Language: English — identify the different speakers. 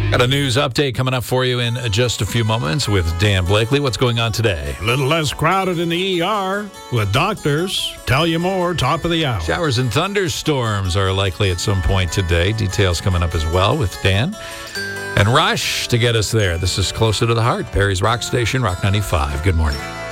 Speaker 1: Got a news update coming up for you in just a few moments with Dan Blakely. What's going on today?
Speaker 2: A little less crowded in the ER with doctors. Tell you more, top of the hour.
Speaker 1: Showers and thunderstorms are likely at some point today. Details coming up as well with Dan. And Rush to get us there. This is Closer to the Heart, Perry's Rock Station, Rock 95. Good morning.